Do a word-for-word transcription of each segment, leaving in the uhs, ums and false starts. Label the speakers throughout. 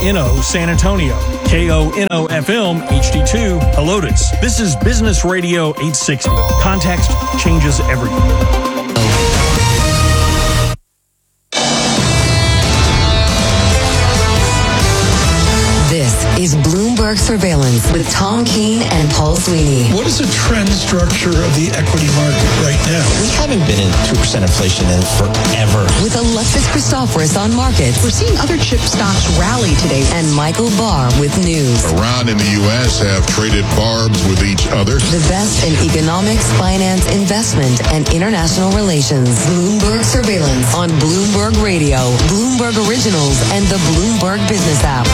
Speaker 1: N O San Antonio, K O N O F M H D two Helotes. This is Business Radio eight sixty. Context changes everything.
Speaker 2: Is Bloomberg Surveillance with Tom Keene and Paul Sweeney.
Speaker 3: What is the trend structure of the equity market right now?
Speaker 4: We haven't been in two percent inflation in forever.
Speaker 2: With Alexis Christoforous on markets.
Speaker 5: We're seeing other chip stocks rally today.
Speaker 2: And Michael Barr with news.
Speaker 6: Iran and the U S have traded barbs with each other.
Speaker 2: The best in economics, finance, investment, and international relations. Bloomberg Surveillance on Bloomberg Radio, Bloomberg Originals, and the Bloomberg Business app.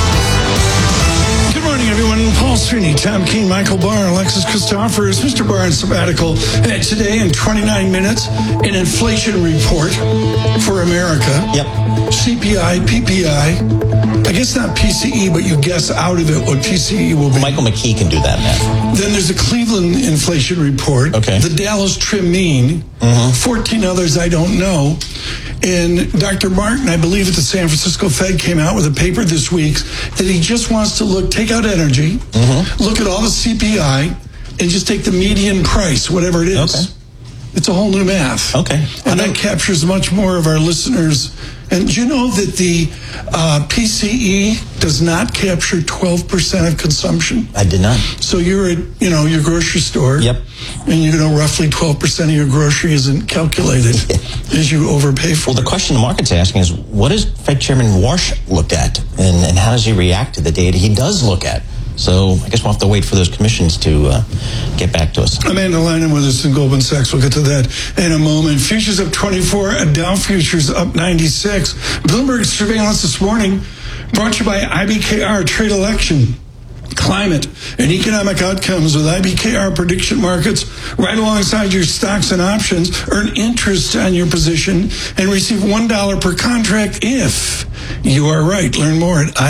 Speaker 3: Good morning, everyone. Paul Sweeney, Tom Keene, Michael Barr, Alexis Christoforous, Mister Barr on sabbatical. And today, in twenty-nine minutes, an inflation report for America.
Speaker 4: Yep.
Speaker 3: C P I, P P I. I guess not P C E, but you guess out of it what P C E will be.
Speaker 4: Michael McKee can do that now.
Speaker 3: Then there's a Cleveland inflation report.
Speaker 4: Okay.
Speaker 3: The Dallas Trim Mean.
Speaker 4: Mm-hmm.
Speaker 3: fourteen others I don't know. And Doctor Martin, I believe at the San Francisco Fed, came out with a paper this week that he just wants to look, take out energy, mm-hmm. look at all the C P I, and just take the median price, whatever it is.
Speaker 4: Okay.
Speaker 3: It's a whole new math.
Speaker 4: Okay.
Speaker 3: And that captures much more of our listeners. And do you know that the uh, P C E does not capture twelve percent of consumption?
Speaker 4: I did not.
Speaker 3: So you're at, you know, your grocery store.
Speaker 4: Yep.
Speaker 3: And you know roughly twelve percent of your grocery isn't calculated as you overpay for.
Speaker 4: Well, the question the market's asking is, what does Fed Chairman Warsh look at? And, and how does he react to the data he does look at? So I guess we'll have to wait for those commissions to uh, get back to us.
Speaker 3: Amanda Linen with us in Goldman Sachs. We'll get to that in a moment. Futures up twenty-four, Dow futures up ninety-six. Bloomberg Surveillance this morning brought to you by I B K R Trade Election. Climate and economic outcomes with I B K R prediction markets right alongside your stocks and options. Earn interest on your position and receive one dollar per contract if you are right. Learn more at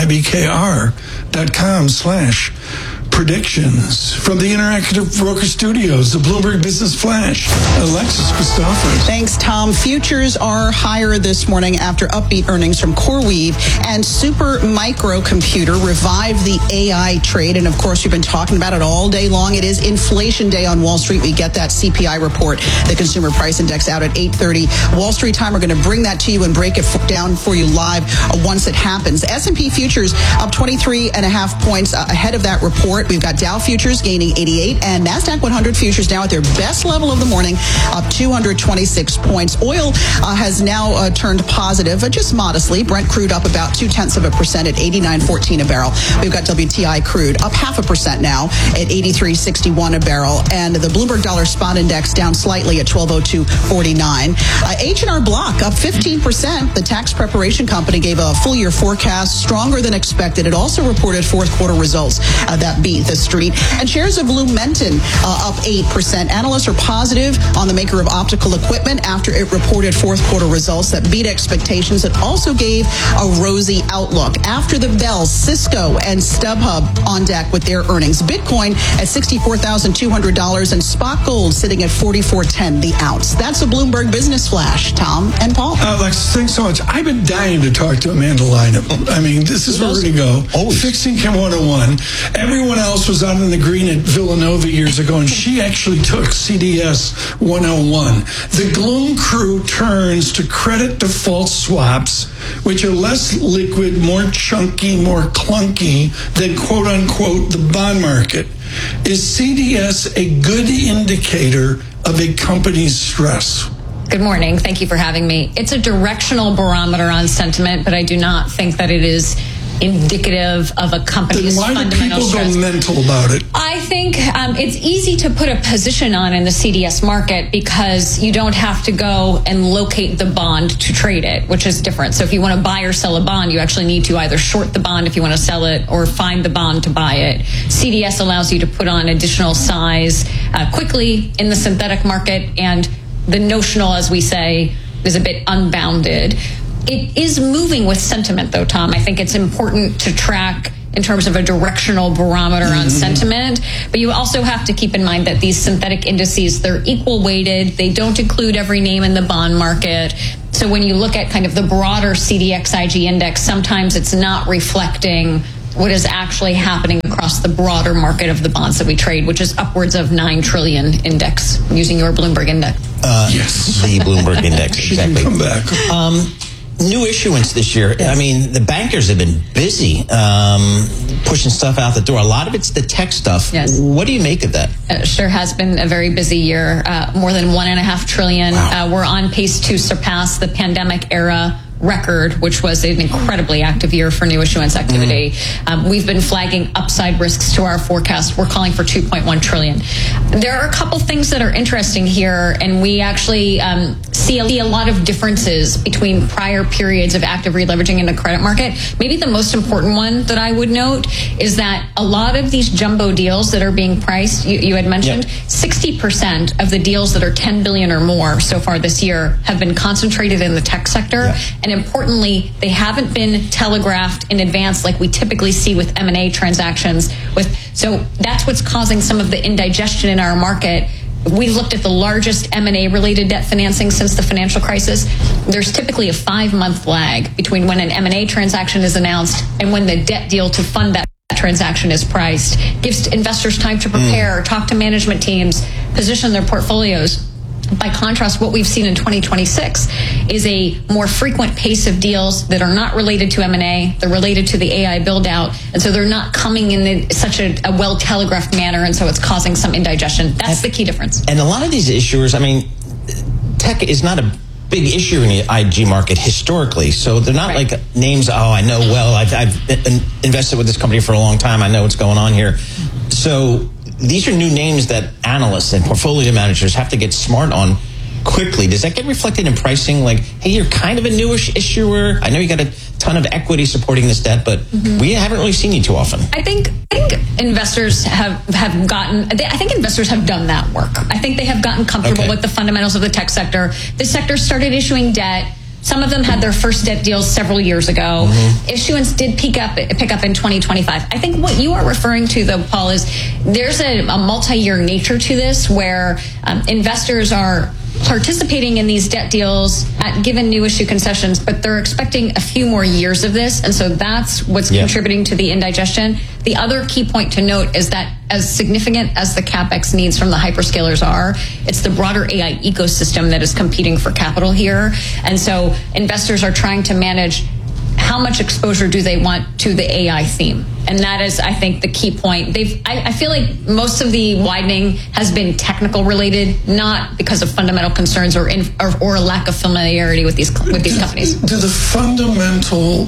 Speaker 3: ibkr.com slash predictions. From the Interactive Broker Studios, the Bloomberg Business Flash, Alexis Christoforous.
Speaker 5: Thanks, Tom. Futures are higher this morning after upbeat earnings from CoreWeave and Super Microcomputer revived the A I trade. And of course, we've been talking about it all day long. It is inflation day on Wall Street. We get that C P I report, the Consumer Price Index, out at eight thirty Wall Street time. We're going to bring that to you and break it down for you live once it happens. S and P futures up twenty-three and a half points ahead of that report. We've got Dow futures gaining eighty-eight and NASDAQ one hundred futures now at their best level of the morning, up two hundred twenty-six points. Oil uh, has now uh, turned positive, uh, just modestly. Brent crude up about two-tenths of a percent at eighty-nine fourteen a barrel. We've got W T I crude up half a percent now at eighty-three sixty-one a barrel. And the Bloomberg Dollar Spot Index down slightly at twelve oh two forty-nine. Uh, H and R Block up fifteen percent. The tax preparation company gave a full-year forecast stronger than expected. It also reported fourth quarter results uh, that beat the street. And shares of Lumentum uh, up eight percent. Analysts are positive on the maker of optical equipment after it reported fourth quarter results that beat expectations. It also gave a rosy outlook. After the bell, Cisco and StubHub on deck with their earnings. Bitcoin at sixty-four thousand two hundred dollars and spot gold sitting at forty-four ten the ounce. That's a Bloomberg Business Flash. Tom and Paul.
Speaker 3: Uh, Alexis, thanks so much. I've been dying to talk to Amanda Linen. I mean, this is where we're going to go.
Speaker 4: Always.
Speaker 3: Fixed Income one oh one. Everyone else was out in the green at Villanova years ago, and she actually took C D S one oh one. The gloom crew turns to credit default swaps, which are less liquid, more chunky, more clunky than quote-unquote the bond market. Is C D S a good indicator of a company's stress?
Speaker 7: Good morning. Thank you for having me. It's a directional barometer on sentiment, but I do not think that it is indicative of a company's
Speaker 3: then why
Speaker 7: fundamental
Speaker 3: do people
Speaker 7: stress.
Speaker 3: go mental about it?
Speaker 7: I think um, it's easy to put a position on in the C D S market because you don't have to go and locate the bond to trade it, which is different. So if you want to buy or sell a bond, you actually need to either short the bond if you want to sell it or find the bond to buy it. C D S allows you to put on additional size uh, quickly in the synthetic market, and the notional, as we say, is a bit unbounded. It is moving with sentiment, though, Tom. I think it's important to track in terms of a directional barometer on mm-hmm. sentiment. But you also have to keep in mind that these synthetic indices, they're equal weighted. They don't include every name in the bond market. So when you look at kind of the broader C D X I G index, sometimes it's not reflecting what is actually happening across the broader market of the bonds that we trade, which is upwards of nine trillion index, using your Bloomberg index.
Speaker 4: Uh,
Speaker 3: yes.
Speaker 4: The Bloomberg index, exactly.
Speaker 3: Come back.
Speaker 4: Um, new issuance this year. Yes. I mean, the bankers have been busy um, pushing stuff out the door. A lot of it's the tech stuff.
Speaker 7: Yes.
Speaker 4: What do you make of that?
Speaker 7: It sure has been a very busy year. Uh, more than one and a half trillion.
Speaker 4: Wow.
Speaker 7: Uh, we're on pace to surpass the pandemic era record, which was an incredibly active year for new issuance activity. Mm. Um, we've been flagging upside risks to our forecast. We're calling for two point one trillion. There are a couple things that are interesting here, and we actually um, see a, a lot of differences between prior periods of active releveraging in the credit market. Maybe the most important one that I would note is that a lot of these jumbo deals that are being priced, you, you had mentioned, yep. sixty percent of the deals that are ten billion or more so far this year have been concentrated in the tech sector. Yep. And importantly, they haven't been telegraphed in advance like we typically see with M and A transactions. With so that's what's causing some of the indigestion in our market. We've looked at the largest M and A related debt financing since the financial crisis. There's typically a five-month lag between when an M and A transaction is announced and when the debt deal to fund that transaction is priced. Gives investors time to prepare, mm. talk to management teams, position their portfolios. By contrast, what we've seen in twenty twenty-six is a more frequent pace of deals that are not related to M and A. They're related to the A I build-out. And so they're not coming in such a, a well-telegraphed manner, and so it's causing some indigestion. That's and, the key difference.
Speaker 4: And a lot of these issuers, I mean, tech is not a big issue in the I G market historically. So they're not right. like names, oh, I know well. I've, I've invested with this company for a long time. I know what's going on here. So these are new names that analysts and portfolio managers have to get smart on quickly. Does that get reflected in pricing? Like, hey, you're kind of a newish issuer. I know you got a ton of equity supporting this debt, but mm-hmm. we haven't really seen you too often.
Speaker 7: I think I think investors have, have gotten, I think investors have done that work. I think they have gotten comfortable okay. with the fundamentals of the tech sector. The sector started issuing debt. Some of them had their first debt deals several years ago. Mm-hmm. Issuance did pick up pick up in twenty twenty-five. I think what you are referring to, though, Paul, is there's a, a multi-year nature to this where um, investors are participating in these debt deals at given new issue concessions, but they're expecting a few more years of this. And so that's what's yeah. contributing to the indigestion. The other key point to note is that as significant as the CapEx needs from the hyperscalers are, it's the broader A I ecosystem that is competing for capital here. And so investors are trying to manage how much exposure do they want to the A I theme? And that is, I think, the key point. They've, I, I feel like most of the widening has been technical related, not because of fundamental concerns or, in, or, or a lack of familiarity with these with these
Speaker 3: do,
Speaker 7: companies.
Speaker 3: Do the fundamental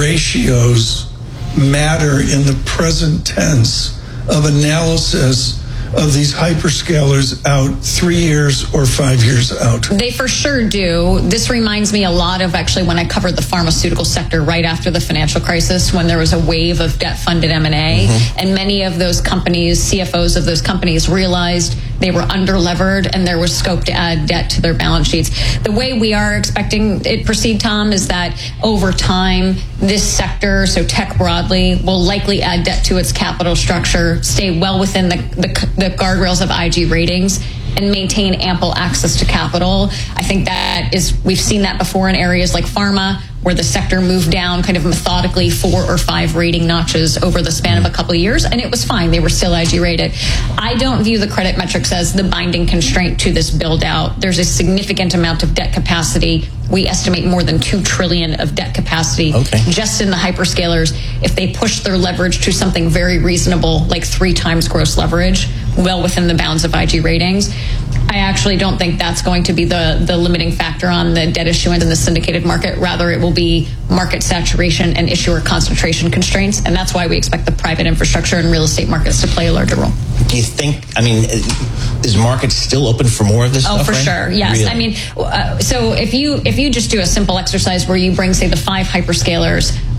Speaker 3: ratios matter in the present tense of analysis of these hyperscalers out three years or five years out?
Speaker 7: They for sure do. This reminds me a lot of actually when I covered the pharmaceutical sector right after the financial crisis, when there was a wave of debt-funded M and A, mm-hmm. and many of those companies, C F Os of those companies, realized they were under-levered and there was scope to add debt to their balance sheets. The way we are expecting it to proceed, Tom, is that over time, this sector, so tech broadly, will likely add debt to its capital structure, stay well within the, the, the guardrails of I G ratings, and maintain ample access to capital. I think that is, we've seen that before in areas like pharma, where the sector moved down kind of methodically four or five rating notches over the span of a couple of years, and it was fine. They were still I G rated. I don't view the credit metrics as the binding constraint to this build out. There's a significant amount of debt capacity. We estimate more than two trillion of debt capacity okay. just in the hyperscalers. If they push their leverage to something very reasonable, like three times gross leverage, well within the bounds of I G ratings, I actually don't think that's going to be the, the limiting factor on the debt issuance in the syndicated market. Rather, it will be market saturation and issuer concentration constraints. And that's why we expect the private infrastructure and real estate markets to play a larger role.
Speaker 4: Do you think, I mean, is market still open for more of this
Speaker 7: oh,
Speaker 4: stuff?
Speaker 7: Oh, for
Speaker 4: right?
Speaker 7: sure. Yes. Really? I mean, uh, so if you if you just do a simple exercise where you bring, say, the five hyperscalers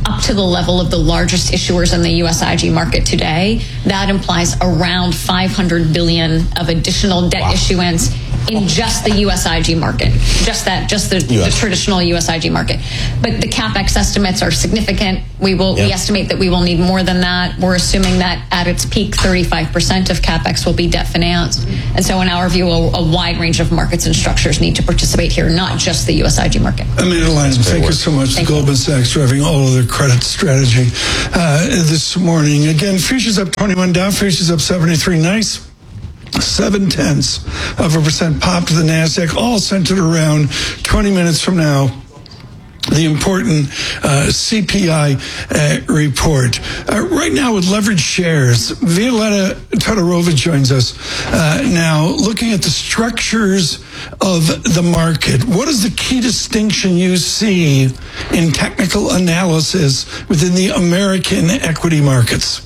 Speaker 7: up to the level of the largest issuers in the U S I G market today, that implies around five hundred billion dollars of additional debt wow. issuance in just the U S I G market, just that, just the, the traditional U S I G market. But the CapEx estimates are significant. We will, yep. we estimate that we will need more than that. We're assuming that at its peak, thirty-five percent of CapEx will be debt financed. And so in our view, a, a wide range of markets and structures need to participate here, not just the U S I G market.
Speaker 3: Amanda Lynham, thank work. you so much. Thank Goldman Sachs driving all of their credit strategy uh, this morning. Again, futures up twenty-one, Dow futures up seventy-three. Nice. Seven tenths of a percent pop to the NASDAQ, all centered around twenty minutes from now. The important uh, C P I uh, report. Uh, right now with leveraged shares, Violeta Todorova joins us uh, now looking at the structures of the market. What is the key distinction you see in technical analysis within the American equity markets?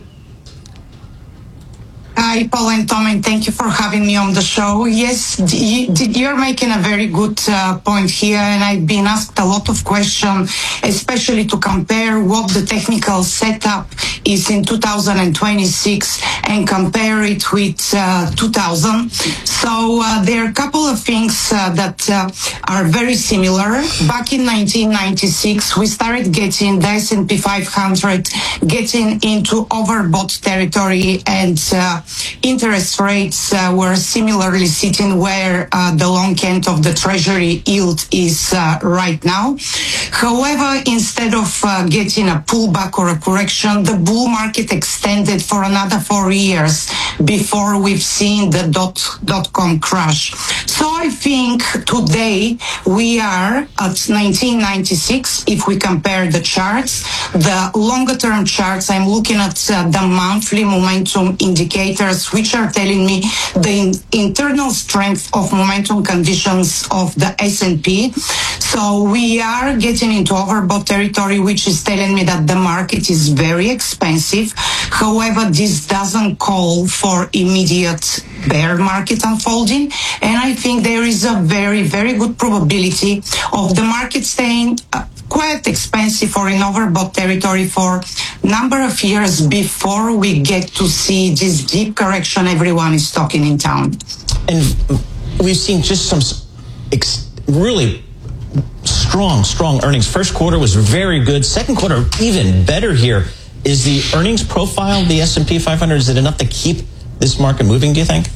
Speaker 8: Hi, Paul and Tom, and thank you for having me on the show. Yes, you're making a very good uh, point here, and I've been asked a lot of questions, especially to compare what the technical setup is in two thousand twenty-six and compare it with uh, two thousand. So uh, there are a couple of things uh, that uh, are very similar. Back in nineteen ninety-six, we started getting the S and P five hundred getting into overbought territory, and uh, interest rates uh, were similarly sitting where uh, the long end of the treasury yield is uh, right now. However, instead of uh, getting a pullback or a correction, the bull market extended for another four years before we've seen the dot, dot-com crash. So I think today we are at nineteen ninety-six. If we compare the charts, the longer term charts, I'm looking at uh, the monthly momentum indicators, which are telling me the in- internal strength of momentum conditions of the S and P. So we are getting into overbought territory, which is telling me that the market is very expensive. However, this doesn't call for immediate bear market unfolding. And I think there is a very, very good probability of the market staying uh, quite expensive or in overbought territory for a number of years before we get to see this deep correction everyone is talking in town.
Speaker 4: And we've seen just some ex- really strong, strong earnings. First quarter was very good. Second quarter, even better here. Is the earnings profile of the S and P five hundred, is it enough to keep this market moving, do you think?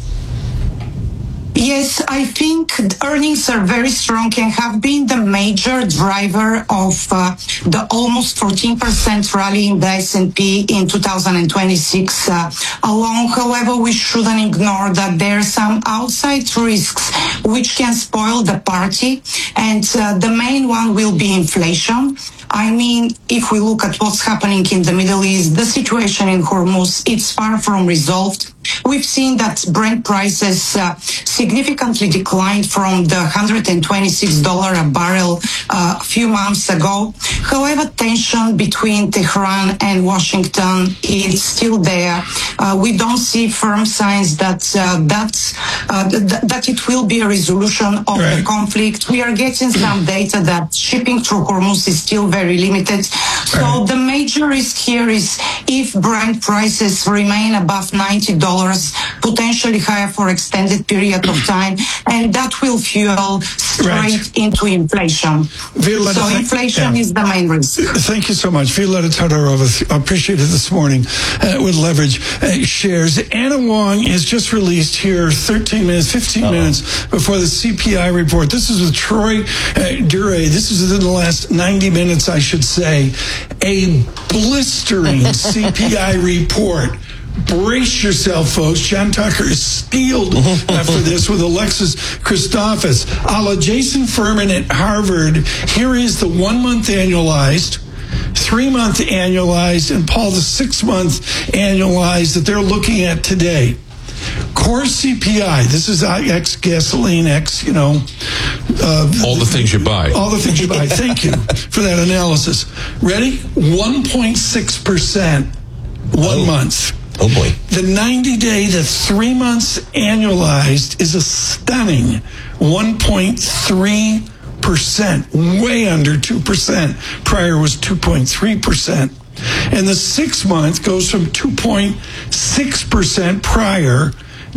Speaker 8: Yes, I think earnings are very strong and have been the major driver of uh, the almost fourteen percent rally in the S and P in two thousand twenty-six uh, alone. However, we shouldn't ignore that there are some outside risks which can spoil the party, and uh, the main one will be inflation. I mean, if we look at what's happening in the Middle East, the situation in Hormuz, it's far from resolved. We've seen that Brent prices uh, significantly declined from the one hundred twenty-six dollars a barrel uh, a few months ago. However, tension between Tehran and Washington is still there. Uh, we don't see firm signs that uh, that, uh, th- that it will be a resolution of right. the conflict. We are getting some data that shipping through Hormuz is still very limited. So right. the major risk here is if Brent prices remain above ninety dollars, potentially higher for extended period of time, and that will fuel straight right. into inflation. Violeta, so inflation yeah. is the main risk.
Speaker 3: Thank you so much. Violeta Todorova, appreciate it this morning uh, with leverage uh, shares. Anna Wong has just released here thirteen minutes, fifteen Uh-oh. minutes before the C P I report. This is with Troy uh, Dure. This is within the last ninety minutes, I should say. A blistering C P I report. Brace yourself, folks. John Tucker is steeled uh, for this with Alexis Christophas. A la Jason Furman at Harvard, here is the one-month annualized, three-month annualized, and Paul, the six-month annualized that they're looking at today. Core C P I, this is X gasoline, X, you know. Uh,
Speaker 6: all the things you buy.
Speaker 3: All the things you buy. Thank you for that analysis. Ready? one point six percent one
Speaker 4: oh.
Speaker 3: month.
Speaker 4: Oh, boy.
Speaker 3: The ninety-day, the three months annualized is a stunning one point three percent, way under two percent. Prior was two point three percent. And the six month goes from two point six percent prior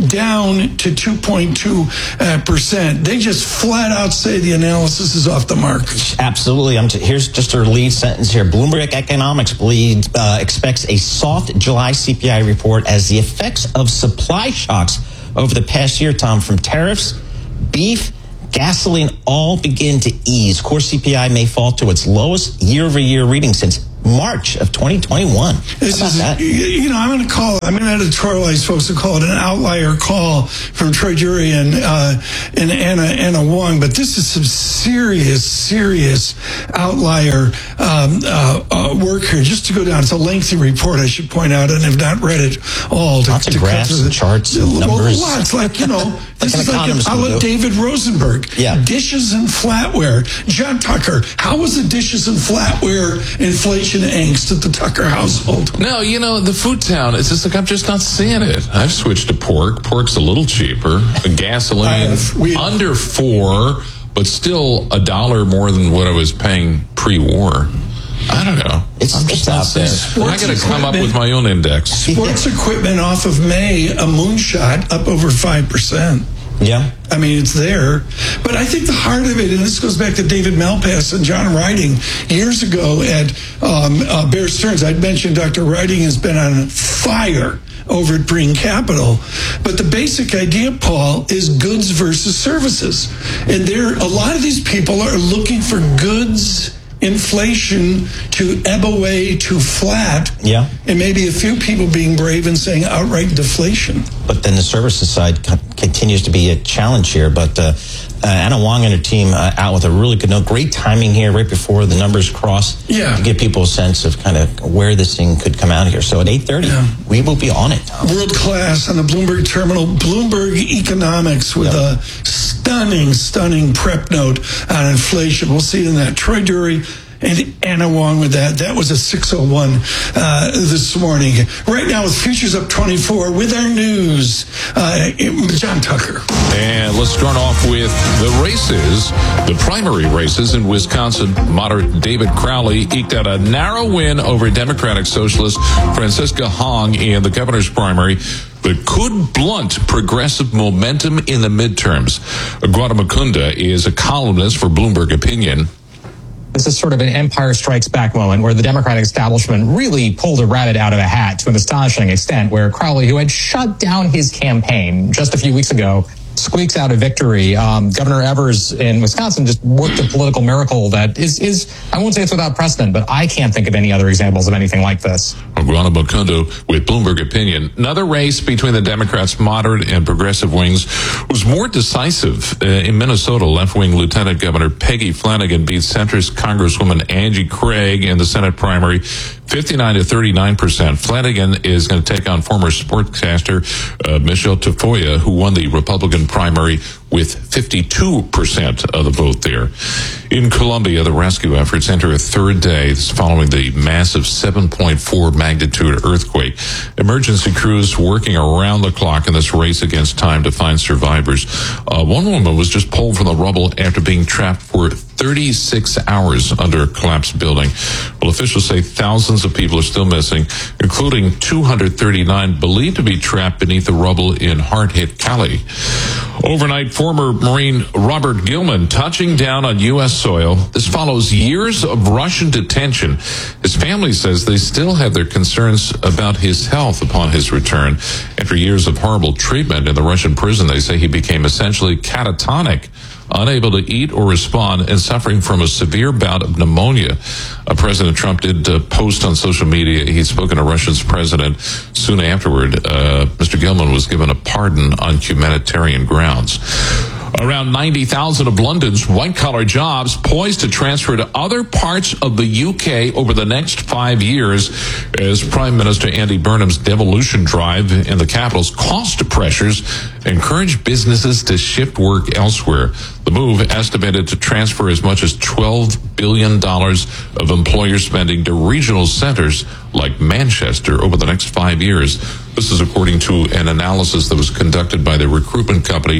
Speaker 3: down to two point two percent. They just flat out say the analysis is off the mark.
Speaker 4: Absolutely. I'm t- here's just our lead sentence here. Bloomberg Economics believes, uh, expects a soft July C P I report as the effects of supply shocks over the past year, Tom, from tariffs, beef, gasoline, all begin to ease. Core C P I may fall to its lowest year-over-year reading since March of twenty twenty-one.
Speaker 3: This is, that? you know, I'm going to call it, I'm going to editorialize folks who call it an outlier call from Troy Dury and, uh, and Anna, Anna Wong, but this is some serious, serious outlier um, uh, uh, work here. Just to go down, it's a lengthy report, I should point out, and I've not read it all. To,
Speaker 4: lots
Speaker 3: to
Speaker 4: of graphs and charts and numbers.
Speaker 3: Well, lots, like, you know, this
Speaker 4: like
Speaker 3: is like a la David Rosenberg.
Speaker 4: Yeah.
Speaker 3: Dishes and flatware. John Tucker, how was the dishes and flatware inflation angst at the Tucker household?
Speaker 9: No, you know, the Food Town, it's just like I'm just not seeing it. I've switched to pork. Pork's a little cheaper. Gasoline
Speaker 3: we,
Speaker 9: under four, but still a dollar more than what I was paying pre-war. I don't know.
Speaker 4: It's,
Speaker 9: I'm
Speaker 4: it's
Speaker 9: just not
Speaker 4: out there.
Speaker 9: seeing it. I got to come up with my own index.
Speaker 3: Sports equipment off of May, a moonshot, up over five percent.
Speaker 4: Yeah.
Speaker 3: I mean, it's there. But I think the heart of it, and this goes back to David Malpass and John Riding years ago at um, uh, Bear Stearns. I'd mentioned Doctor Riding has been on fire over at Breen Capital. But the basic idea, Paul, is goods versus services. And there, a lot of these people are looking for goods inflation to ebb away to flat.
Speaker 4: Yeah.
Speaker 3: And maybe a few people being brave and saying outright deflation.
Speaker 4: But then the services side co- continues to be a challenge here. But uh, uh, Anna Wong and her team uh, out with a really good note. Great timing here right before the numbers cross.
Speaker 3: Yeah.
Speaker 4: To give people a sense of kind of where this thing could come out here. So at eight thirty, yeah. we will be on it.
Speaker 3: World class on the Bloomberg terminal. Bloomberg Economics with yep. a stunning, stunning prep note on inflation. We'll see it in that. Troy Dury and Anna Wong with that. That was at six oh one uh, this morning. Right now with futures up twenty-four with our news. Uh, John Tucker.
Speaker 9: And let's start off with the races. The primary races in Wisconsin. Moderate David Crowley eked out a narrow win over Democratic Socialist Franziska Hong in the governor's primary, but could blunt progressive momentum in the midterms. Guada Mukunda is a columnist for Bloomberg Opinion.
Speaker 10: This is sort of an Empire Strikes Back moment where the Democratic establishment really pulled a rabbit out of a hat to an astonishing extent, where Crowley, who had shut down his campaign just a few weeks ago, squeaks out a victory. Um, Governor Evers in Wisconsin just worked a political miracle that is, is, I won't say it's without precedent, but I can't think of any other examples of anything like this.
Speaker 9: Guada Mukunda with Bloomberg Opinion. Another race between the Democrats' moderate and progressive wings was more decisive. Uh, in Minnesota, left-wing Lieutenant Governor Peggy Flanagan beat centrist Congresswoman Angie Craig in the Senate primary, fifty-nine to thirty-nine percent. Flanagan is going to take on former sportscaster uh, Michelle Tafoya, who won the Republican primary with fifty-two percent of the vote there. In Colombia, the rescue efforts enter a third day following the massive seven point four magnitude earthquake. Emergency crews working around the clock in this race against time to find survivors. Uh, one woman was just pulled from the rubble after being trapped for thirty-six hours under a collapsed building. Well, officials say thousands of people are still missing, including two hundred thirty-nine believed to be trapped beneath the rubble in hard-hit Cali. Overnight, former Marine Robert Gilman touching down on U S soil. This follows years of Russian detention. His family says they still have their concerns about his health upon his return. After years of horrible treatment in the Russian prison, they say he became essentially catatonic, unable to eat or respond, and suffering from a severe bout of pneumonia. Uh, President Trump did uh, post on social media. He'd spoken to Russia's president soon afterward. Uh, Mister Gilman was given a pardon on humanitarian grounds. Around ninety thousand of London's white-collar jobs poised to transfer to other parts of the U K over the next five years as Prime Minister Andy Burnham's devolution drive and the capital's cost pressures encourage businesses to shift work elsewhere. The move estimated to transfer as much as twelve billion dollars of employer spending to regional centers like Manchester over the next five years. This is according to an analysis that was conducted by the recruitment company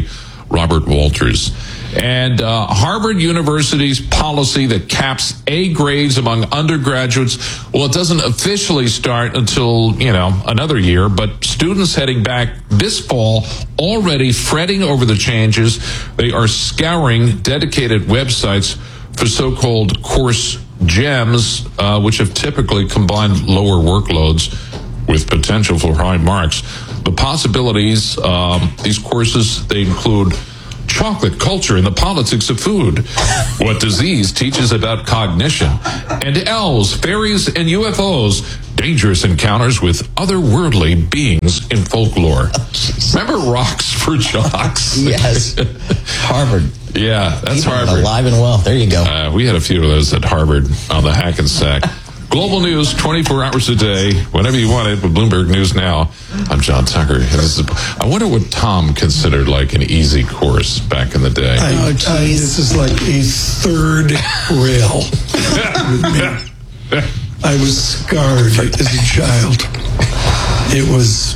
Speaker 9: Robert Walters. And uh, Harvard University's policy that caps A grades among undergraduates, well, it doesn't officially start until, you know, another year, but students heading back this fall already fretting over the changes. They are scouring dedicated websites for so-called course gems, uh, which have typically combined lower workloads with potential for high marks. The possibilities, um, these courses, they include chocolate culture and the politics of food, what disease teaches about cognition, and elves, fairies, and U F Os, dangerous encounters with otherworldly beings in folklore. Oh, remember Rocks for Jocks?
Speaker 4: Yes. Harvard.
Speaker 9: Yeah, that's
Speaker 4: People
Speaker 9: Harvard.
Speaker 4: Alive and well. There you go.
Speaker 9: Uh, we had a few of those at Harvard on the Hackensack. Global news, twenty-four hours a day, whenever you want it, with Bloomberg News Now. I'm John Tucker. And this is, I wonder what Tom considered like an easy course back in the day.
Speaker 3: I, I, this is like a third rail with me. I was scarred as a child. It was...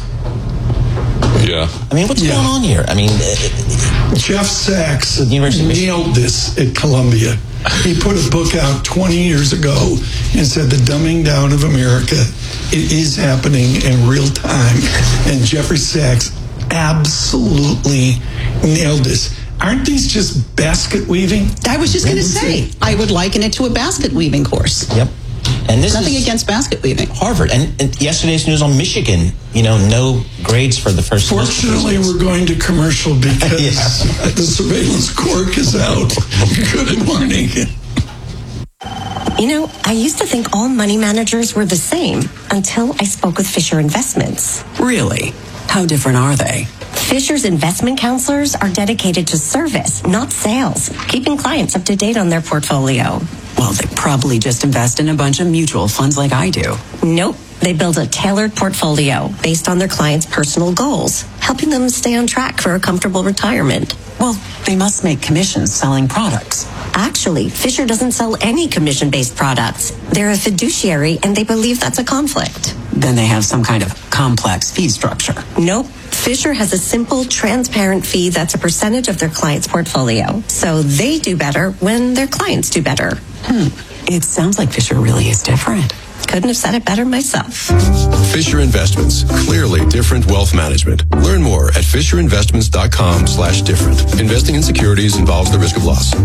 Speaker 9: Yeah.
Speaker 4: I mean, what's
Speaker 3: Yeah.
Speaker 4: going on here? I mean, uh,
Speaker 3: Jeff Sachs
Speaker 4: The University of Michigan.
Speaker 3: nailed this at Columbia. He put a book out twenty years ago and said the dumbing down of America, it is happening in real time. And Jeffrey Sachs absolutely nailed this. Aren't these just basket weaving?
Speaker 5: I was just going to say, I would liken it to a basket weaving course.
Speaker 4: Yep. And this
Speaker 5: Nothing
Speaker 4: is
Speaker 5: against basket weaving.
Speaker 4: Harvard. And, and yesterday's news on Michigan, you know, no grades for the first semester.
Speaker 3: Fortunately, we're going to commercial because
Speaker 4: Yeah.
Speaker 3: the surveillance cork is out. Good morning.
Speaker 11: You know, I used to think all money managers were the same until I spoke with Fisher Investments.
Speaker 12: Really? How different are they?
Speaker 11: Fisher's investment counselors are dedicated to service, not sales, keeping clients up to date on their portfolio.
Speaker 12: Well, they probably just invest in a bunch of mutual funds like I do.
Speaker 11: Nope. They build a tailored portfolio based on their clients' personal goals, helping them stay on track for a comfortable retirement.
Speaker 12: Well, they must make commissions selling products.
Speaker 11: Actually, Fisher doesn't sell any commission-based products. They're a fiduciary, and they believe that's a conflict.
Speaker 12: Then they have some kind of complex fee structure.
Speaker 11: Nope. Fisher has a simple, transparent fee that's a percentage of their client's portfolio. So they do better when their clients do better.
Speaker 12: Hmm. It sounds like Fisher really is different.
Speaker 11: Couldn't have said it better myself.
Speaker 13: Fisher Investments. Clearly different wealth management. Learn more at fisherinvestments.com slash different. Investing in securities involves the risk of loss.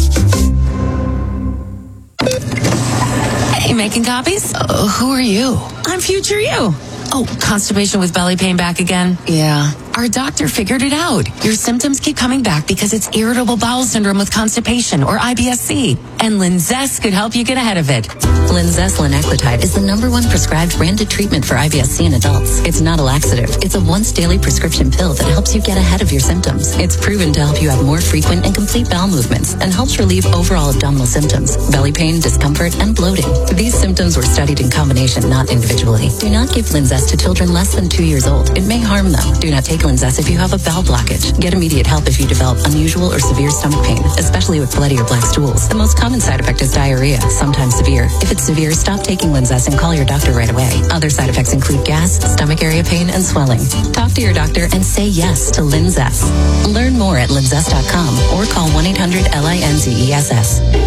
Speaker 14: Hey, making copies? Uh, who are you? I'm future you. Oh, constipation with belly pain back again? Yeah. Our doctor figured it out. Your symptoms keep coming back because it's irritable bowel syndrome with constipation, or I B S C. And Linzess could help you get ahead of it.
Speaker 15: Linzess linaclotide is the number one prescribed branded treatment for I B S C in adults. It's not a laxative. It's a once daily prescription pill that helps you get ahead of your symptoms. It's proven to help you have more frequent and complete bowel movements and helps relieve overall abdominal symptoms, belly pain, discomfort, and bloating. These symptoms were studied in combination, not individually. Do not give Linzess to children less than two years old. It may harm them. Do not take Linzess if you have a bowel blockage. Get immediate help if you develop unusual or severe stomach pain, especially with bloody or black stools. The most common side effect is diarrhea, sometimes severe. If it's severe, stop taking Linzess and call your doctor right away. Other side effects include gas, stomach area pain, and swelling. Talk to your doctor and say yes to Linzess. Learn more at linzess dot com or call one eight hundred L I N Z E S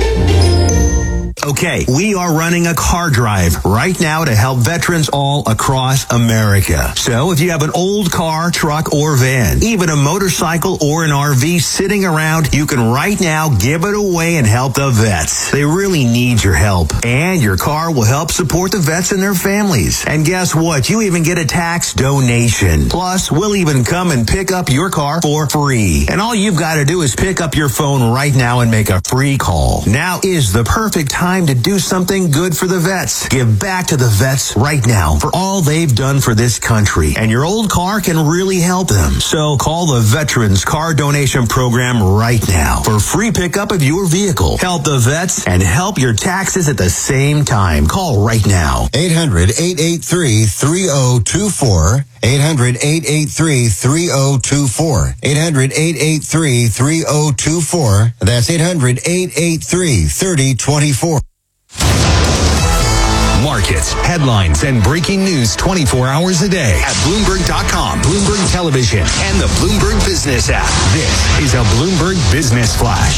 Speaker 15: S.
Speaker 16: Okay, we are running a car drive right now to help veterans all across America. So if you have an old car, truck, or van, even a motorcycle or an R V sitting around, you can right now give it away and help the vets. They really need your help. And your car will help support the vets and their families. And guess what? You even get a tax donation. Plus, we'll even come and pick up your car for free. And all you've got to do is pick up your phone right now and make a free call. Now is the perfect time to do something good for the vets. Give back to the vets right now for all they've done for this country. And your old car can really help them. So call the Veterans Car Donation Program right now for free pickup of your vehicle. Help the vets and help your taxes at the same time. Call right now.
Speaker 17: eight hundred, eight eight three, three oh two four. eight hundred, eight eight three, three oh two four. eight hundred, eight eight three, three oh two four. That's eight hundred, eight eight three, three oh two four.
Speaker 16: Mark
Speaker 18: markets, headlines, and breaking news twenty-four hours a day at Bloomberg dot com, Bloomberg Television, and the Bloomberg Business app. This is a Bloomberg Business Flash.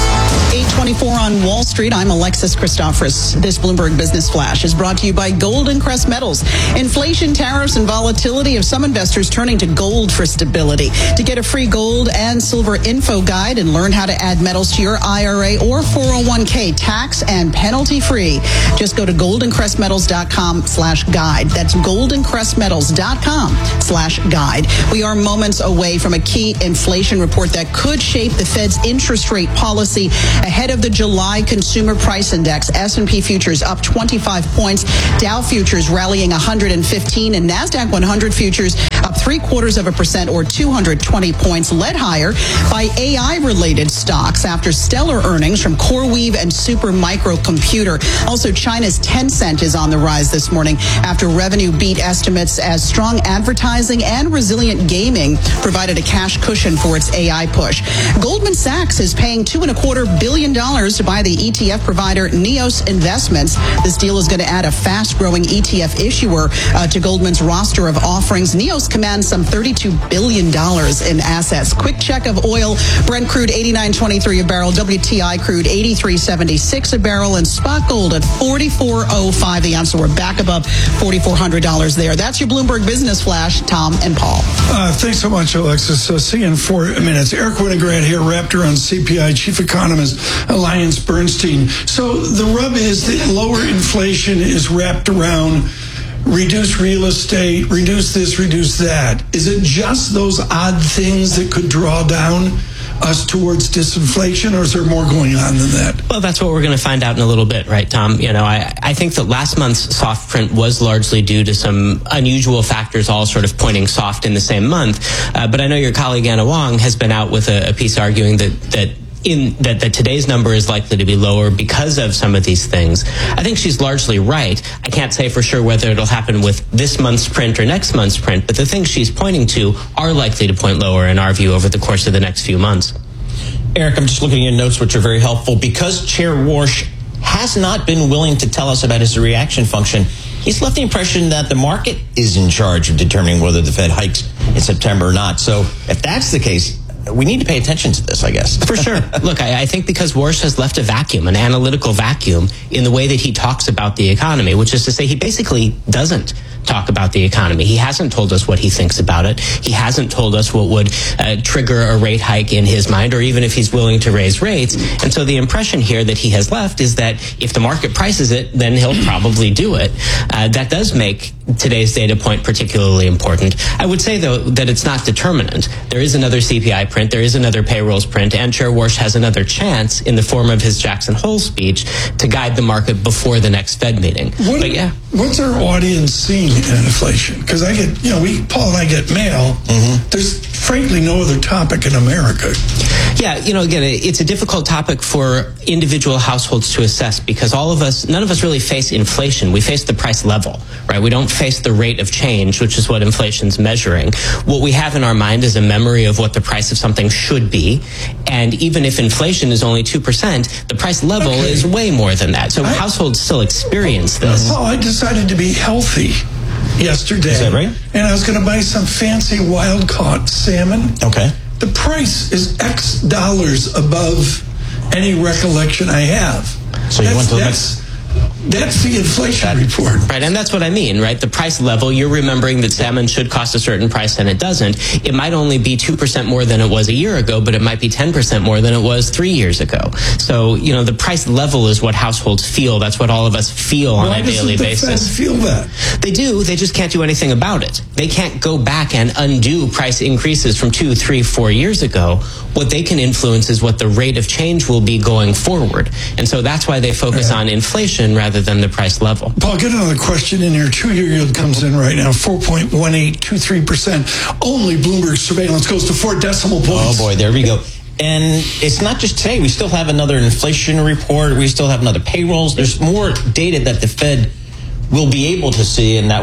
Speaker 5: eight twenty-four on Wall Street. I'm Alexis Christophorous. This Bloomberg Business Flash is brought to you by Golden Crest Metals. Inflation, tariffs, and volatility of some investors turning to gold for stability. To get a free gold and silver info guide and learn how to add metals to your I R A or four oh one k tax and penalty free, just go to golden crest metals dot com slash guide. That's golden crest metals dot com slash guide. We are moments away from a key inflation report that could shape the Fed's interest rate policy ahead of the July Consumer Price Index. S and P futures up twenty-five points, Dow futures rallying one hundred fifteen, and NASDAQ one hundred futures up three quarters of a percent or two hundred twenty points, led higher by A I-related stocks after stellar earnings from CoreWeave and Supermicro Computer. Also, China's Tencent is on the rise this morning after revenue beat estimates as strong advertising and resilient gaming provided a cash cushion for its A I push. Goldman Sachs is paying two and a quarter billion dollars to buy the E T F provider Neos Investments. This deal is going to add a fast-growing E T F issuer uh, to Goldman's roster of offerings. Neos commands some thirty-two billion dollars in assets. Quick check of oil. Brent crude eighty-nine twenty-three a barrel. W T I crude eighty-three seventy-six a barrel. And spot gold at forty-four oh five the ounce. So we're back above forty-four hundred dollars there. That's your Bloomberg Business Flash. Tom and Paul.
Speaker 3: Uh, thanks so much, Alexis. Uh, see you in four minutes. Eric Winograd here, Raptor on C P I, Chief Economist, Alliance Bernstein. So the rub is that lower inflation is wrapped around reduce real estate, reduce this, reduce that. Is it just those odd things that could draw down us towards disinflation, or is there more going on than that?
Speaker 19: Well, that's what we're going to find out in a little bit, right, Tom? You know, I, I think that last month's soft print was largely due to some unusual factors all sort of pointing soft in the same month. Uh, but I know your colleague Anna Wong has been out with a, a piece arguing that that in that, that today's number is likely to be lower because of some of these things. I think she's largely right. I can't say for sure whether it'll happen with this month's print or next month's print, but the things she's pointing to are likely to point lower in our view over the course of the next few months.
Speaker 4: Eric, I'm just looking at your notes, which are very helpful. Because Chair Warsh has not been willing to tell us about his reaction function, he's left the impression that the market is in charge of determining whether the Fed hikes in September or not. So if that's the case, we need to pay attention to this, I guess.
Speaker 19: For sure. Look, I, I think because Warsh has left a vacuum, an analytical vacuum, in the way that he talks about the economy, which is to say he basically doesn't talk about the economy. He hasn't told us what he thinks about it. He hasn't told us what would uh, trigger a rate hike in his mind, or even if he's willing to raise rates. And so the impression here that he has left is that if the market prices it, then he'll probably do it. Uh, that does make today's data point particularly important. I would say, though, that it's not determinant. There is another C P I print, there is another payrolls print, and Chair Warsh has another chance in the form of his Jackson Hole speech to guide the market before the next Fed meeting.
Speaker 3: What,
Speaker 19: but yeah.
Speaker 3: What's our audience seeing in inflation? Because I get, you know, we, Paul and I get mail. Mm-hmm. There's frankly no other topic in America.
Speaker 19: Yeah, you know, again, it's a difficult topic for individual households to assess because all of us, none of us really face inflation. We face the price level, right? We don't face the rate of change, which is what inflation's measuring. What we have in our mind is a memory of what the price of something should be. And even if inflation is only two percent, the price level okay. is way more than that. So I, households still experience this.
Speaker 3: Paul, I decided to be healthy yesterday.
Speaker 4: Is that right?
Speaker 3: And I was going to buy some fancy wild-caught salmon.
Speaker 4: Okay.
Speaker 3: The price is X dollars above any recollection I have.
Speaker 4: So you
Speaker 3: that's,
Speaker 4: went to the
Speaker 3: that's, That's the inflation report.
Speaker 19: Right, and that's what I mean, right? The price level, you're remembering that salmon should cost a certain price and it doesn't. It might only be two percent more than it was a year ago, but it might be ten percent more than it was three years ago. So, you know, the price level is what households feel. That's what all of us feel on
Speaker 3: Why
Speaker 19: a daily
Speaker 3: doesn't the
Speaker 19: basis.
Speaker 3: Fed feel that?
Speaker 19: They do, they just can't do anything about it. They can't go back and undo price increases from two, three, four years ago. What they can influence is what the rate of change will be going forward. And so that's why they focus on inflation rather than the price level.
Speaker 3: Paul, get another question in here. Two-year yield comes in right now, four point one eight two three percent. Only Bloomberg surveillance goes to four decimal points.
Speaker 4: Oh, boy, there we go. And it's not just today. We still have another inflation report. We still have another payrolls. There's more data that the Fed will be able to see, and that will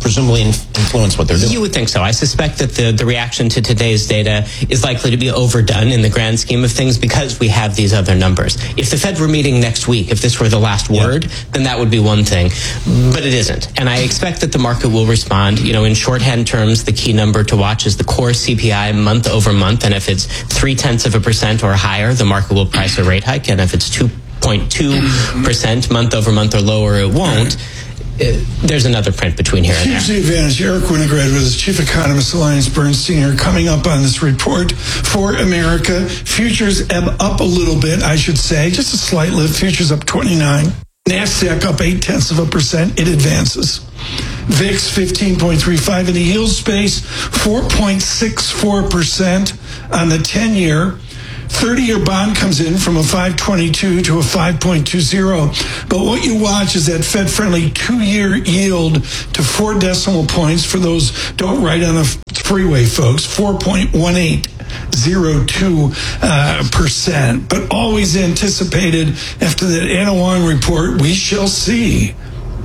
Speaker 4: presumably influence what they're doing.
Speaker 19: You would think so. I suspect that the, the reaction to today's data is likely to be overdone in the grand scheme of things because we have these other numbers. If the Fed were meeting next week, if this were the last word, yeah. then that would be one thing. But it isn't. And I expect that the market will respond. You know, in shorthand terms, the key number to watch is the core C P I month over month. And if it's three tenths of a percent or higher, the market will price a rate hike. And if it's two point two percent month over month or lower, it won't. There's another print between here and there.
Speaker 3: Here's the advantage. Eric Winograd with his chief economist, Alliance Bernstein, are coming up on this report for America. Futures ebb up a little bit, I should say, just a slight lift. Futures up twenty-nine. NASDAQ up eight tenths of a percent. It advances. V I X fifteen point three five in the yield space, four point six four percent on the ten-year. thirty-year bond comes in from a five twenty-two to a five point two zero. But what you watch is that Fed-friendly two-year yield to four decimal points. For those don't ride on the freeway, folks, four point one eight zero two uh, percent. But always anticipated after that Ana Wong report, we shall see.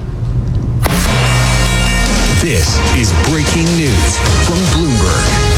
Speaker 18: This is breaking news from Bloomberg.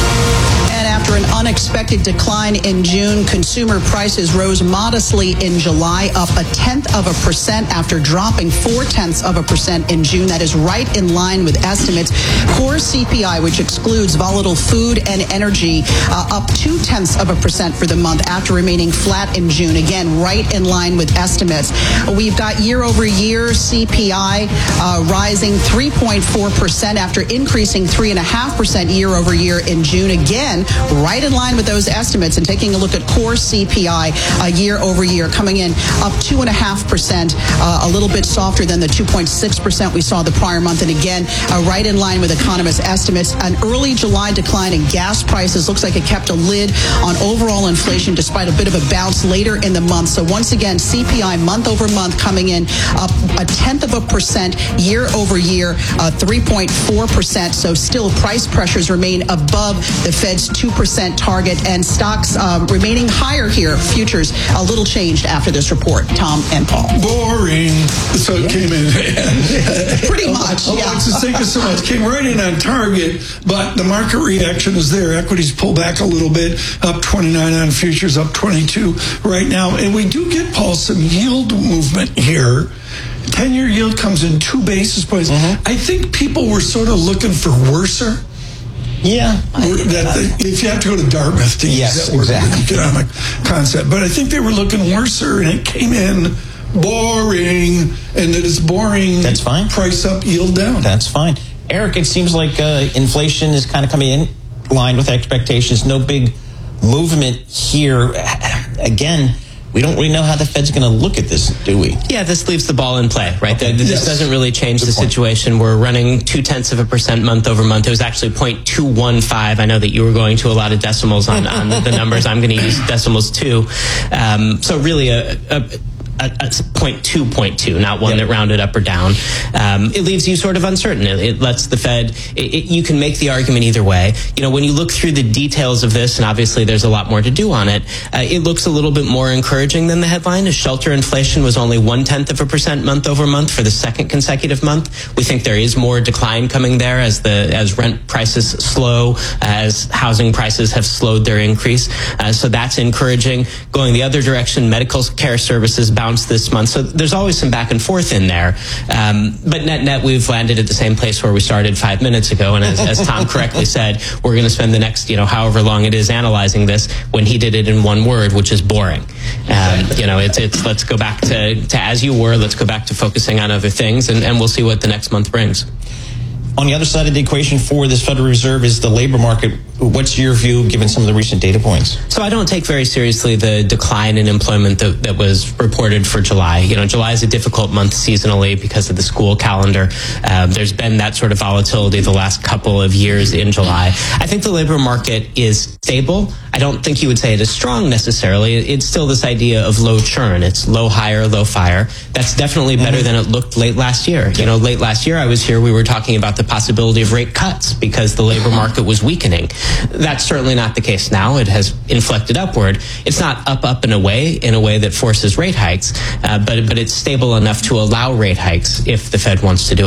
Speaker 5: After an unexpected decline in June, consumer prices rose modestly in July, up a tenth of a percent after dropping four tenths of a percent in June. That is right in line with estimates. Core C P I, which excludes volatile food and energy, uh, up two tenths of a percent for the month after remaining flat in June. Again, right in line with estimates. We've got year over year C P I uh, rising three point four percent after increasing three point five percent year over year in June. Again, right in line with those estimates. And taking a look at core C P I uh, year over year, coming in up two point five percent, uh, a little bit softer than the two point six percent we saw the prior month. And again, uh, right in line with economists' estimates. An early July decline in gas prices looks like it kept a lid on overall inflation despite a bit of a bounce later in the month. So once again, C P I month over month coming in up a tenth of a percent year over year, uh, three point four percent. So still price pressures remain above the Fed's two percent target, and stocks um, remaining higher here. Futures a little changed after this report. Tom and Paul.
Speaker 3: Boring. So it came in.
Speaker 5: Pretty much.
Speaker 3: Oh,
Speaker 5: yeah.
Speaker 3: Alexis, thank you so much. Came right in on target, but the market reaction is there. Equities pull back a little bit, up twenty-nine on futures, up twenty-two right now. And we do get, Paul, some yield movement here. ten-year yield comes in two basis points. Mm-hmm. I think people were sort of looking for worser.
Speaker 4: Yeah.
Speaker 3: That, if you have to go to Dartmouth to use
Speaker 4: yes,
Speaker 3: that word,
Speaker 4: exactly.
Speaker 3: economic concept. But I think they were looking worser, and it came in boring, and that it's boring.
Speaker 4: That's fine.
Speaker 3: Price up, yield down.
Speaker 4: That's fine. Eric, it seems like uh, inflation is kind of coming in line with expectations. No big movement here. Again, we don't really know how the Fed's going to look at this, do we?
Speaker 19: Yeah, this leaves the ball in play, right?
Speaker 4: Okay.
Speaker 19: The, this
Speaker 3: Yes.
Speaker 19: doesn't really change
Speaker 4: Good
Speaker 19: the
Speaker 4: point.
Speaker 19: situation. We're running two tenths of a percent month over month. It was actually zero point two one five. I know that you were going to a lot of decimals on, on the numbers. I'm going to use decimals too. Um, so really a, a A, a point two point two, not one
Speaker 4: Yep.
Speaker 19: that rounded up or down. Um, it leaves you sort of uncertain. It, it lets the Fed, it, it, you can make the argument either way. You know, when you look through the details of this, and obviously there's a lot more to do on it, uh, it looks a little bit more encouraging than the headline. As shelter inflation was only one tenth of a percent month over month for the second consecutive month. We think there is more decline coming there as the as rent prices slow, as housing prices have slowed their increase. Uh, so that's encouraging. Going the other direction, medical care services bounce this month. So there's always some back and forth in there. Um, but net net, we've landed at the same place where we started five minutes ago. And as, as Tom correctly said, we're going to spend the next, you know, however long it is analyzing this, when he did it in one word, which is boring. Um, you know, it's, it's, let's go back to, to as you were, let's go back to focusing on other things, and, and we'll see what the next month brings.
Speaker 4: On the other side of the equation for this Federal Reserve is the labor market. What's your view, given some of the recent data points?
Speaker 19: So I don't take very seriously the decline in employment that, that was reported for July. You know, July is a difficult month seasonally because of the school calendar. Um, there's been that sort of volatility the last couple of years in July. I think the labor market is stable. I don't think you would say it is strong necessarily. It's still this idea of low churn. It's low hire, low fire. That's definitely better mm-hmm. than it looked late last year. You know, late last year I was here, we were talking about the possibility of rate cuts because the labor market was weakening. That's certainly not the case now. It has inflected upward. It's not up, up and away in a way that forces rate hikes, uh, but but it's stable enough to allow rate hikes if the Fed wants to do it.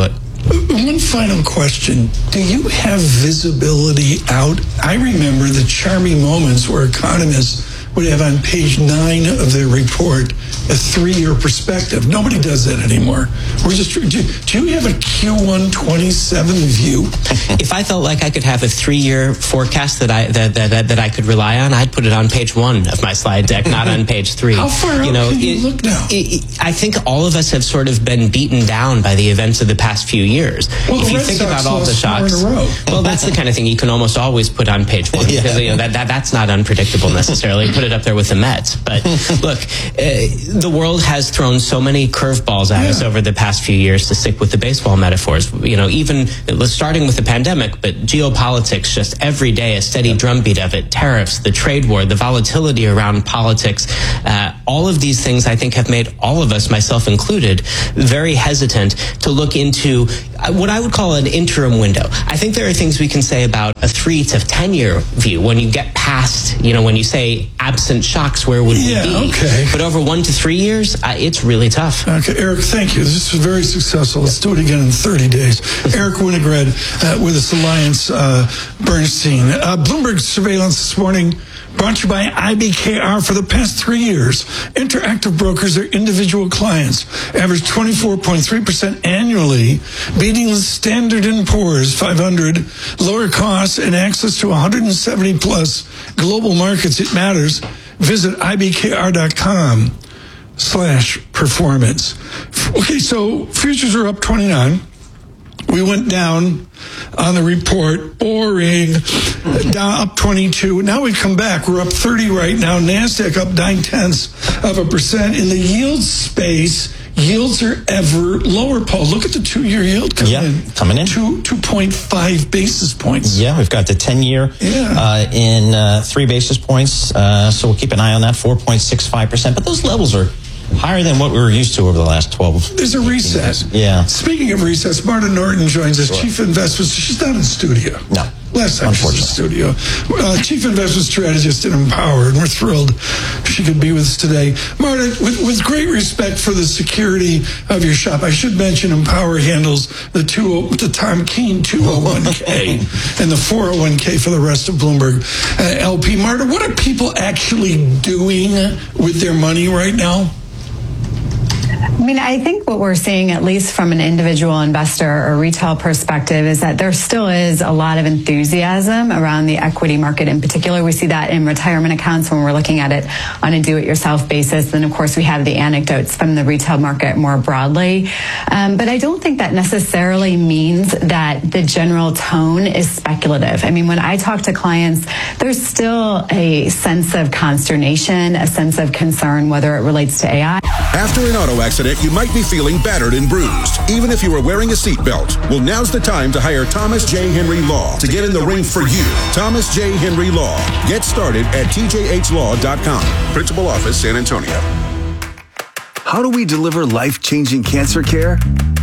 Speaker 3: One final question. Do you have visibility out? I remember the charming moments where economists would have on page nine of their report a three-year perspective. Nobody does that anymore. We're just. Do, do you have a Q one twenty-seven view?
Speaker 19: If I felt like I could have a three-year forecast that I that, that that I could rely on, I'd put it on page one of my slide deck, not on page three.
Speaker 3: How far
Speaker 19: you know,
Speaker 3: out can you
Speaker 19: it,
Speaker 3: look now?
Speaker 19: It, it, I think all of us have sort of been beaten down by the events of the past few years.
Speaker 3: Well,
Speaker 19: if you
Speaker 3: Red
Speaker 19: think
Speaker 3: Sox
Speaker 19: about all the
Speaker 3: lost four
Speaker 19: shocks,
Speaker 3: in a row.
Speaker 19: well, that's the kind of thing you can almost always put on page one.
Speaker 4: Yeah.
Speaker 19: Because, you know, that, that that's not unpredictable necessarily. Put it up there with the Mets. But look, uh, the world has thrown so many curveballs at
Speaker 3: Yeah.
Speaker 19: us over the past few years, to stick with the baseball metaphors. You know, even starting with the pandemic, but geopolitics, just every day a steady drumbeat of it. Tariffs, the trade war, the volatility around politics. Uh, all of these things, I think, have made all of us, myself included, very hesitant to look into what I would call an interim window. I think there are things we can say about a three to ten year view. When you get past, you know, when you say absent shocks, where would
Speaker 3: Yeah,
Speaker 19: we be?
Speaker 3: okay.
Speaker 19: But over one to three years, uh, it's really tough.
Speaker 3: Okay, Eric, thank you. This was very successful. Let's do it again in thirty days. Eric Winograd uh, with us, Alliance uh, Bernstein. Uh, Bloomberg surveillance this morning brought to you by I B K R. For the past three years, Interactive Brokers are individual clients, average twenty-four point three percent annually, beating the Standard and Poor's five hundred, lower costs and access to one hundred seventy plus global markets. It matters. Visit I B K R dot com slash performance. Okay, so futures are up twenty-nine. We went down on the report, boring, down up twenty-two. Now we come back. We're up thirty right now. NASDAQ up nine tenths of a percent. In the yield space, yields are ever lower, Paul. Look at the two-year yield coming
Speaker 4: Yeah,
Speaker 3: in.
Speaker 4: coming in.
Speaker 3: Two, two point five basis points.
Speaker 4: Yeah, we've got the ten-year
Speaker 3: Yeah.
Speaker 4: uh, in uh, three basis points, uh, so we'll keep an eye on that, four point six five percent. But those levels are higher than what we were used to over the last twelve.
Speaker 3: There's a recess.
Speaker 4: Yeah.
Speaker 3: Speaking of recess, Marta Norton joins us,
Speaker 4: Sure.
Speaker 3: Chief Investment. She's not in studio.
Speaker 4: No.
Speaker 3: Last time she was in studio. Uh, Chief Investment Strategist at Empower, and we're thrilled she could be with us today. Marta, with, with great respect for the security of your shop, I should mention Empower handles the two, the Tom Keene two oh one k and the four oh one k for the rest of Bloomberg uh, L P. Marta, what are people actually doing with their money right now?
Speaker 20: I mean, I think what we're seeing, at least from an individual investor or retail perspective, is that there still is a lot of enthusiasm around the equity market in particular. We see that in retirement accounts when we're looking at it on a do-it-yourself basis. Then, of course, we have the anecdotes from the retail market more broadly. Um, but I don't think that necessarily means that the general tone is speculative. I mean, when I talk to clients, there's still a sense of consternation, a sense of concern, whether it relates to A I.
Speaker 6: After an auto accident, you might be feeling battered and bruised, even if you are wearing a seatbelt. Well, now's the time to hire Thomas J. Henry Law to get in the ring for you. Thomas J. Henry Law. Get started at T J H law dot com. Principal Office, San Antonio.
Speaker 21: How do we deliver life-changing cancer care?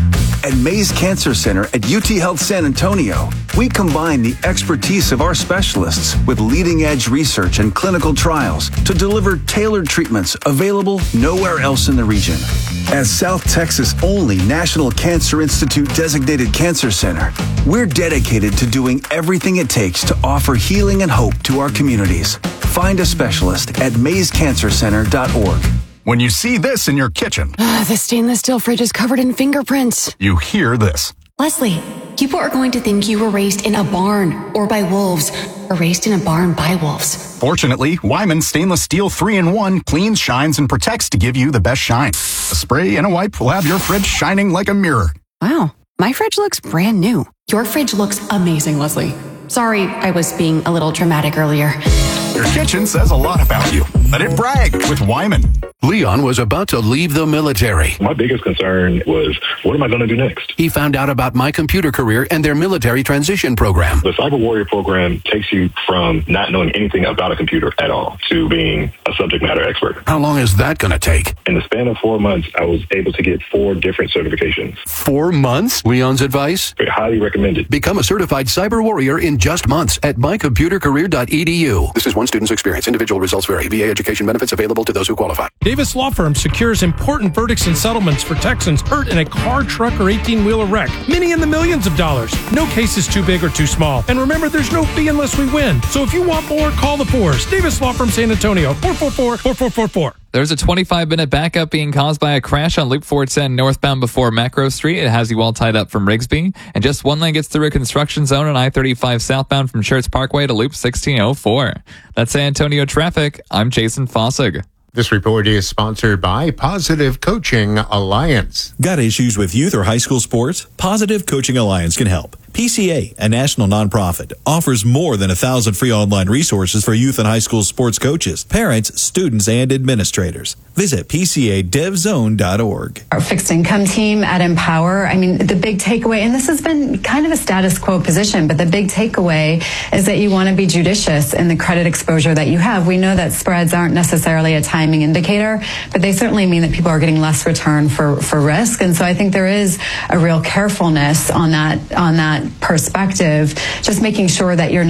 Speaker 21: At Mays Cancer Center at U T Health San Antonio, we combine the expertise of our specialists with leading-edge research and clinical trials to deliver tailored treatments available nowhere else in the region. As South Texas' only National Cancer Institute designated cancer center, we're dedicated to doing everything it takes to offer healing and hope to our communities. Find a specialist at mays cancer center dot org.
Speaker 22: When you see this in your kitchen,
Speaker 23: Uh, the stainless steel fridge is covered in fingerprints.
Speaker 22: you hear this.
Speaker 23: Leslie, people are going to think you were raised in a barn or by wolves or raised in a barn by wolves.
Speaker 22: Fortunately, Wyman Stainless Steel three in one cleans, shines, and protects to give you the best shine. A spray and a wipe will have your fridge shining like a mirror.
Speaker 23: Wow, my fridge looks brand new. Your fridge looks amazing, Leslie. Sorry, I was being a little dramatic earlier.
Speaker 22: Your kitchen says a lot about you. Let it brag with Wyman.
Speaker 24: Leon was about to leave the military.
Speaker 25: My biggest concern was, what am I going to do next?
Speaker 24: He found out about My Computer Career and their military transition program.
Speaker 25: The Cyber Warrior program takes you from not knowing anything about a computer at all to being a subject matter expert.
Speaker 24: How long is that going to take?
Speaker 25: In the span of four months, I was able to get four different certifications.
Speaker 24: Four months? Leon's advice?
Speaker 25: Very highly recommended.
Speaker 24: Become a certified cyber warrior in just months at my computer career dot e d u. This is one student's experience. Individual results vary. V A education benefits available to those who qualify.
Speaker 1: Davis Law Firm secures important verdicts and settlements for Texans hurt in a car, truck, or eighteen-wheeler wreck. Many in the millions of dollars. No case is too big or too small. And remember, there's no fee unless we win. So if you want more, call the Fours. Davis Law Firm San Antonio, four four four, four four four four.
Speaker 2: There's a twenty-five minute backup being caused by a crash on Loop four ten northbound before Macro Street. It has you all tied up from Rigsby. And just one lane gets through a construction zone on I thirty-five southbound from Schertz Parkway to Loop sixteen oh four. That's San Antonio traffic. I'm Jason Fossig.
Speaker 7: This report is sponsored by Positive Coaching Alliance.
Speaker 8: Got issues with youth or high school sports? Positive Coaching Alliance can help. P C A, a national nonprofit, offers more than a thousand free online resources for youth and high school sports coaches, parents, students, and administrators. Visit P C A dev zone dot org.
Speaker 20: Our fixed income team at Empower, I mean, the big takeaway, and this has been kind of a status quo position, but the big takeaway is that you want to be judicious in the credit exposure that you have. We know that spreads aren't necessarily a timing indicator, but they certainly mean that people are getting less return for, for risk. And so I think there is a real carefulness on that, on that perspective, just making sure that you're